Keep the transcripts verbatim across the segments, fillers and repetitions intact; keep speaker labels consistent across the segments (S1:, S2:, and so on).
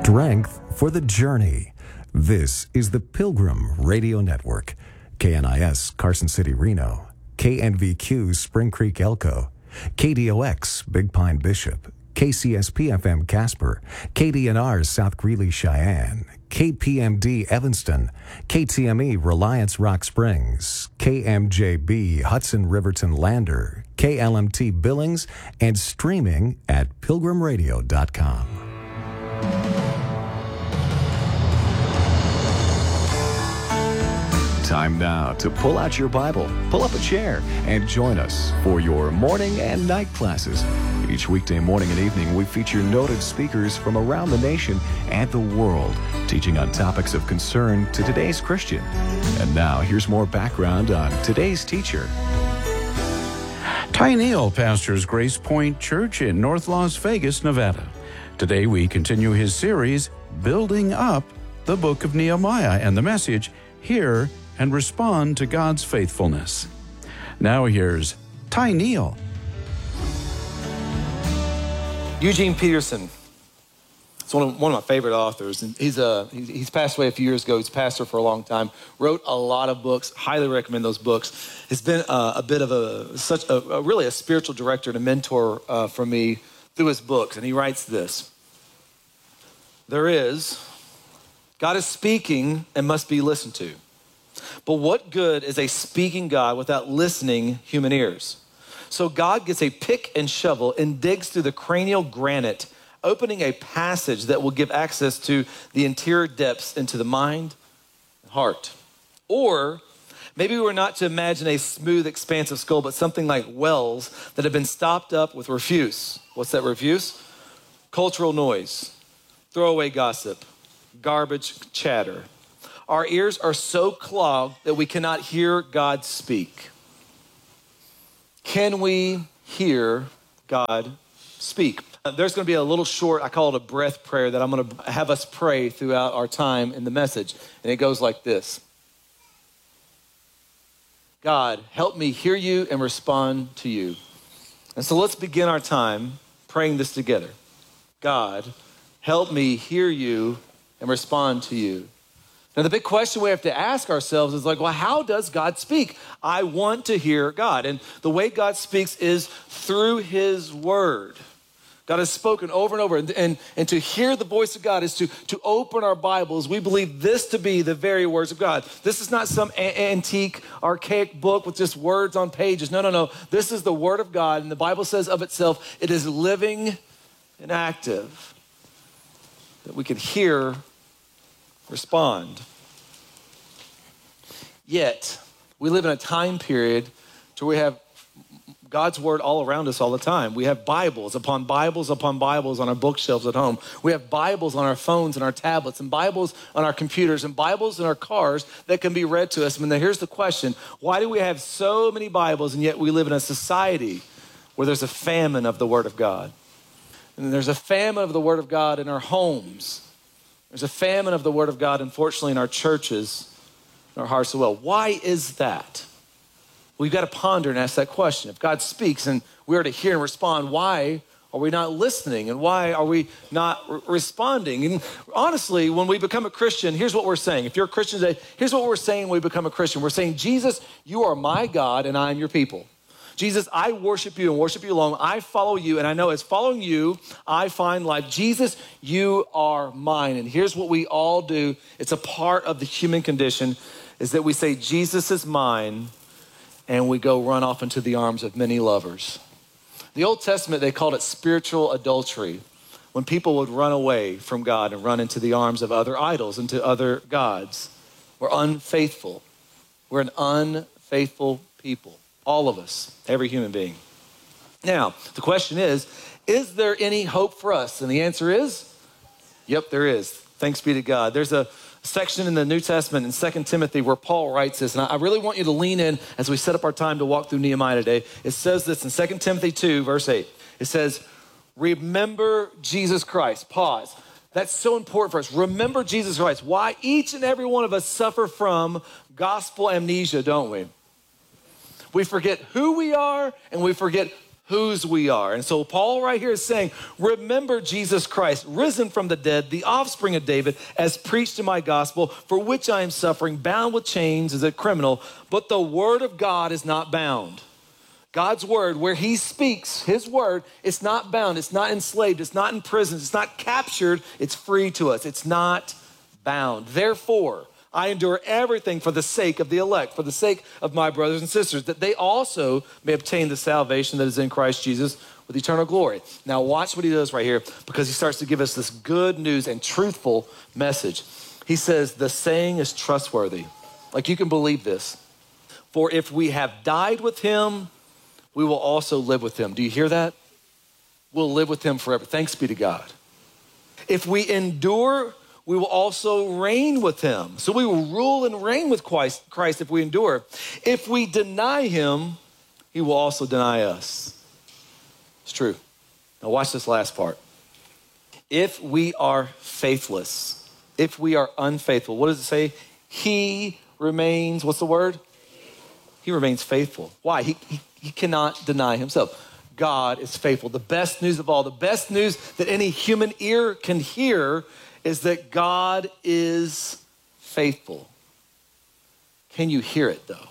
S1: Strength for the journey. This is the Pilgrim Radio Network. K N I S Carson City, Reno. K N V Q Spring Creek, Elko. K D O X Big Pine, Bishop. K C S P F M Casper. K D N R South Greeley, Cheyenne. K P M D Evanston. K T M E Reliance Rock Springs. K M J B Hudson Riverton Lander. K L M T Billings, and streaming at pilgrim radio dot com. Time now to pull out your Bible, pull up a chair, and join us for your morning and night classes. Each weekday morning and evening, we feature noted speakers from around the nation and the world, teaching on topics of concern to today's Christian. And now, here's more background on today's teacher.
S2: Ty Neal pastors Grace Point Church in North Las Vegas, Nevada. Today, we continue his series, Building Up the Book of Nehemiah, and the message, Hear and Respond to God's Faithfulness. Now here's Ty Neal.
S3: Eugene Peterson. It's one of, one of my favorite authors. And he's, a, he's passed away a few years ago. He's pastor for a long time. Wrote a lot of books. Highly recommend those books. He's been uh, a bit of a, such a, a really a spiritual director and a mentor uh, for me through his books. And he writes this. There is, God is speaking and must be listened to. But what good is a speaking God without listening human ears? So God gets a pick and shovel and digs through the cranial granite, opening a passage that will give access to the interior depths into the mind and heart. Or maybe we're not to imagine a smooth, expansive skull, but something like wells that have been stopped up with refuse. What's that refuse? Cultural noise, throwaway gossip, garbage chatter. Our ears are so clogged that we cannot hear God speak. Can we hear God speak? There's going to be a little short, I call it a breath prayer, that I'm going to have us pray throughout our time in the message. And it goes like this. God, help me hear you and respond to you. And so let's begin our time praying this together. God, help me hear you and respond to you. Now, the big question we have to ask ourselves is like, well, how does God speak? I want to hear God. And the way God speaks is through his word. God has spoken over and over. And, and, and to hear the voice of God is to, to open our Bibles. We believe this to be the very words of God. This is not some a- antique, archaic book with just words on pages. No, no, no. This is the word of God. And the Bible says of itself, it is living and active. That we can hear, respond. Yet, we live in a time period where we have God's word all around us all the time. We have Bibles upon Bibles upon Bibles on our bookshelves at home. We have Bibles on our phones and our tablets, and Bibles on our computers, and Bibles in our cars that can be read to us. I mean, here's the question. Why do we have so many Bibles, and yet we live in a society where there's a famine of the word of God? And there's a famine of the word of God in our homes. There's a famine of the word of God, unfortunately, in our churches, in our hearts as well. Why is that? We've got to ponder and ask that question. If God speaks and we are to hear and respond, why are we not listening? And why are we not re- responding? And honestly, when we become a Christian, here's what we're saying. If you're a Christian today, here's what we're saying when we become a Christian. We're saying, Jesus, you are my God and I am your people. Jesus, I worship you and worship you alone. I follow you, and I know as following you, I find life. Jesus, you are mine. And here's what we all do. It's a part of the human condition, is that we say, Jesus is mine, and we go run off into the arms of many lovers. The Old Testament, they called it spiritual adultery, when people would run away from God and run into the arms of other idols, into other gods. We're unfaithful. We're an unfaithful people. All of us, every human being. Now, the question is, is there any hope for us? And the answer is, yep, there is. Thanks be to God. There's a section in the New Testament in Second Timothy where Paul writes this, and I really want you to lean in as we set up our time to walk through Nehemiah today. It says this in Second Timothy two, verse eight. It says, remember Jesus Christ. Pause. That's so important for us. Remember Jesus Christ. Why? Each and every one of us suffer from gospel amnesia, don't we? We forget who we are and we forget whose we are. And so Paul right here is saying, remember Jesus Christ, risen from the dead, the offspring of David, as preached in my gospel, for which I am suffering, bound with chains as a criminal, but the word of God is not bound. God's word, where he speaks, his word, it's not bound, it's not enslaved, it's not in prison, it's not captured, it's free to us. It's not bound. Therefore, I endure everything for the sake of the elect, for the sake of my brothers and sisters, that they also may obtain the salvation that is in Christ Jesus with eternal glory. Now watch what he does right here, because he starts to give us this good news and truthful message. He says, the saying is trustworthy. Like, you can believe this. For if we have died with him, we will also live with him. Do you hear that? We'll live with him forever. Thanks be to God. If we endure, we will also reign with him. So we will rule and reign with Christ, Christ if we endure. If we deny him, he will also deny us. It's true. Now watch this last part. If we are faithless, if we are unfaithful, what does it say? He remains, what's the word? He remains faithful. Why? He, he, he cannot deny himself. God is faithful. The best news of all, the best news that any human ear can hear is that God is faithful. Can you hear it though?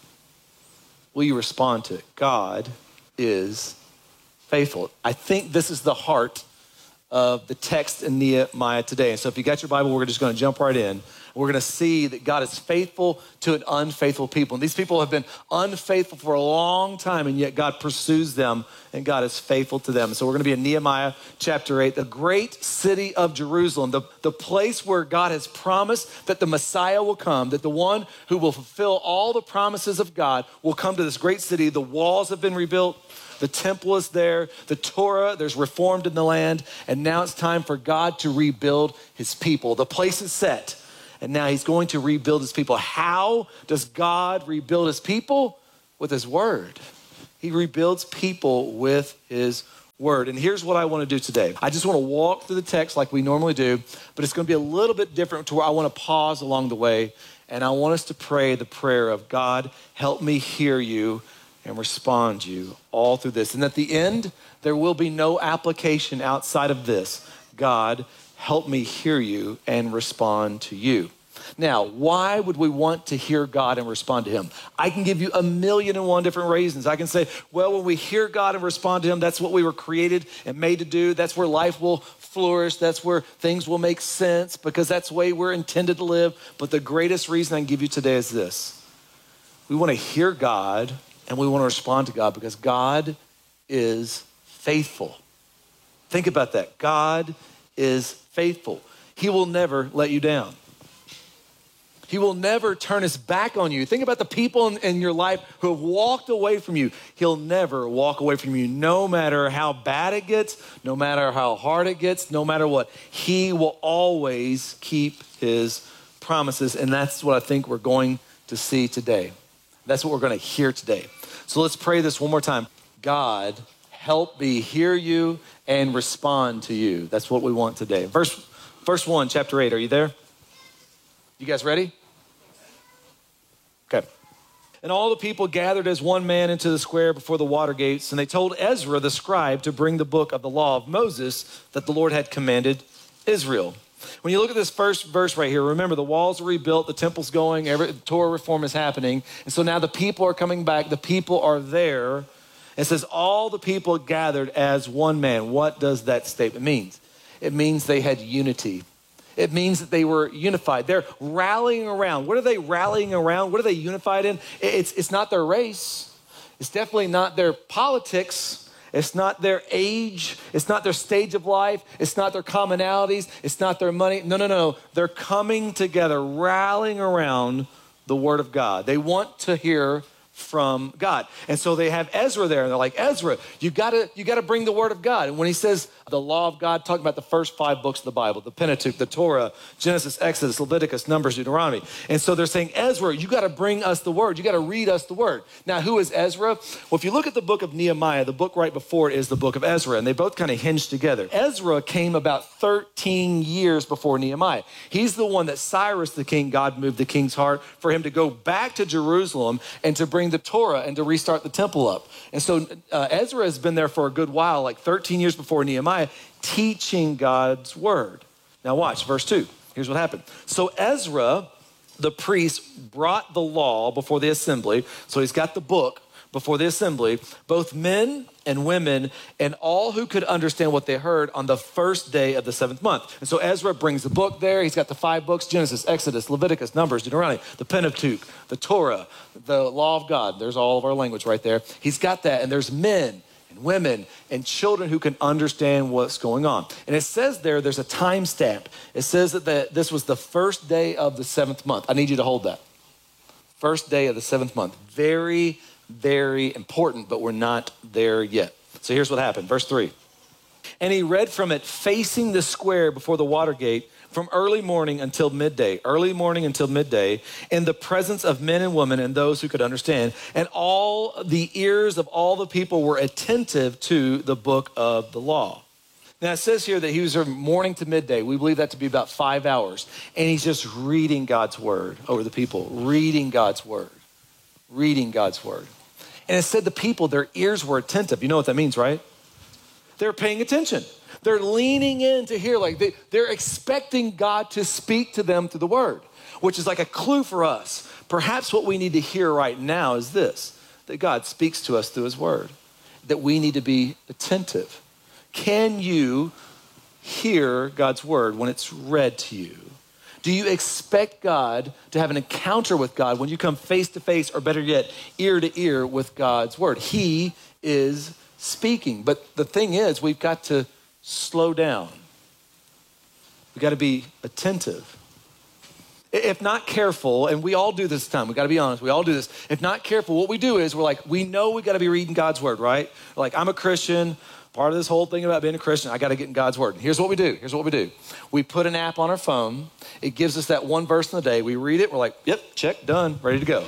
S3: Will you respond to it? God is faithful. I think this is the heart of the text in Nehemiah today. And so if you got your Bible, we're just going to jump right in. We're going to see that God is faithful to an unfaithful people. And these people have been unfaithful for a long time, and yet God pursues them, and God is faithful to them. So we're going to be in Nehemiah chapter eight, the great city of Jerusalem, the, the place where God has promised that the Messiah will come, that the one who will fulfill all the promises of God will come to this great city. The walls have been rebuilt. The temple is there. The Torah, there's reformed in the land. And now it's time for God to rebuild his people. The place is set. And now he's going to rebuild his people. How does God rebuild his people? With his word. He rebuilds people with his word. And here's what I want to do today. I just want to walk through the text like we normally do, but it's going to be a little bit different to where I want to pause along the way. And I want us to pray the prayer of, God, help me hear you and respond to you all through this. And at the end, there will be no application outside of this. God, help me hear you and respond to you. Now, why would we want to hear God and respond to him? I can give you a million and one different reasons. I can say, well, when we hear God and respond to him, that's what we were created and made to do. That's where life will flourish. That's where things will make sense, because that's the way we're intended to live. But the greatest reason I can give you today is this. We want to hear God and we want to respond to God because God is faithful. Think about that. God is faithful. He will never let you down. He will never turn his back on you. Think about the people in, in your life who have walked away from you. He'll never walk away from you, no matter how bad it gets, no matter how hard it gets, no matter what. He will always keep his promises, and that's what I think we're going to see today. That's what we're going to hear today. So let's pray this one more time. God, help me hear you and respond to you. That's what we want today. Verse, verse one, chapter eight. Are you there? You guys ready? Okay. And all the people gathered as one man into the square before the water gates, and they told Ezra the scribe to bring the book of the law of Moses that the Lord had commanded Israel. When you look at this first verse right here, remember the walls are rebuilt, the temple's going, every Torah reform is happening. And so now the people are coming back, the people are there. It says all the people gathered as one man. What does that statement mean? It means they had unity. It means that they were unified. They're rallying around. What are they rallying around? What are they unified in? It's, it's not their race. It's definitely not their politics. It's not their age. It's not their stage of life. It's not their commonalities. It's not their money. No, no, no. They're coming together, rallying around the word of God. They want to hear from God. And so they have Ezra there, and they're like, Ezra, you gotta, you gotta bring the word of God. And when he says the law of God, talking about the first five books of the Bible, the Pentateuch, the Torah, Genesis, Exodus, Leviticus, Numbers, Deuteronomy. And so they're saying, Ezra, you got to bring us the word. You got to read us the word. Now, who is Ezra? Well, if you look at the book of Nehemiah, the book right before it is the book of Ezra, and they both kind of hinge together. Ezra came about thirteen years before Nehemiah. He's the one that Cyrus the king, God moved the king's heart for him to go back to Jerusalem and to bring the Torah and to restart the temple up. And so uh, Ezra has been there for a good while, like thirteen years before Nehemiah, teaching God's word. Now watch, verse two. Here's what happened. So Ezra, the priest, brought the law before the assembly. So he's got the book before the assembly, both men and women and all who could understand what they heard on the first day of the seventh month. And so Ezra brings the book there. He's got the five books, Genesis, Exodus, Leviticus, Numbers, Deuteronomy, the Pentateuch, the Torah, the law of God. There's all of our language right there. He's got that. And there's men and women and children who can understand what's going on. And it says there, there's a time stamp. It says that the, this was the first day of the seventh month. I need you to hold that. First day of the seventh month. Very, very important, but we're not there yet. So here's what happened. Verse three. And he read from it facing the square before the water gate from early morning until midday, early morning until midday, in the presence of men and women and those who could understand. And all the ears of all the people were attentive to the book of the law. Now it says here that he was from morning to midday. We believe that to be about five hours. And he's just reading God's word over the people, reading God's word, reading God's word. And it said the people, their ears were attentive. You know what that means, right? They're paying attention. They're leaning in to hear, like they, they're expecting God to speak to them through the word, which is like a clue for us. Perhaps what we need to hear right now is this, that God speaks to us through his word, that we need to be attentive. Can you hear God's word when it's read to you? Do you expect God to have an encounter with God when you come face to face, or better yet, ear to ear with God's word? He is speaking. But the thing is, we've got to slow down. We've got to be attentive. If not careful, and we all do this time, we got to be honest, we all do this. If not careful, what we do is we're like, we know we got to be reading God's word, right? Like, I'm a Christian. Part of this whole thing about being a Christian, I got to get in God's word. Here's what we do. Here's what we do. We put an app on our phone. It gives us that one verse in the day. We read it. We're like, yep, check, done, ready to go.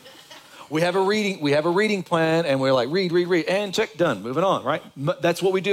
S3: We have a reading, we have a reading plan, and we're like, read, read, read, and check, done, moving on, right? That's what we do.